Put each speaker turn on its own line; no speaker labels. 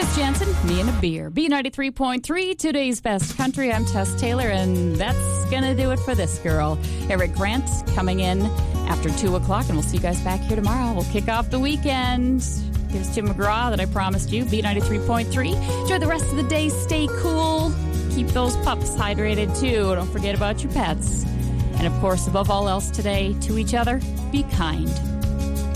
Chris Jansen, me and a beer. B93.3, today's best country. I'm Tess Taylor, and that's going to do it for this girl. Eric Grant coming in after 2 o'clock, and we'll see you guys back here tomorrow. We'll kick off the weekend. Here's Tim McGraw that I promised you, B93.3. Enjoy the rest of the day. Stay cool. Keep those pups hydrated, too. Don't forget about your pets. And, of course, above all else today, to each other, be kind.